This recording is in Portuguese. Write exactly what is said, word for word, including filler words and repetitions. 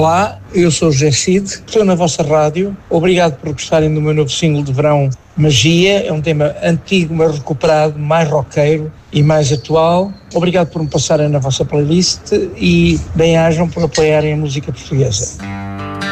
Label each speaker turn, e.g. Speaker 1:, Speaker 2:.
Speaker 1: Olá, eu sou o José Cid, estou na vossa rádio. Obrigado por gostarem do meu novo single de verão, Magia. É um tema antigo, mas recuperado, mais roqueiro e mais atual. Obrigado por me passarem na vossa playlist e bem-ajam por apoiarem a música portuguesa.